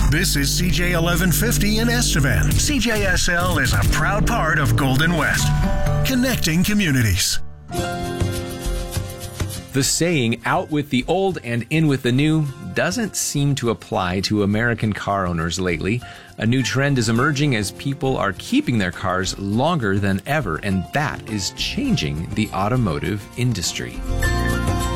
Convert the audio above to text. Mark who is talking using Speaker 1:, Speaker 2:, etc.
Speaker 1: This is CJ 1150 in Estevan. CJSL is a proud part of Golden West, connecting communities.
Speaker 2: The saying, out with the old and in with the new, doesn't seem to apply to American car owners lately. A new trend is emerging as people are keeping their cars longer than ever, and that is changing the automotive industry.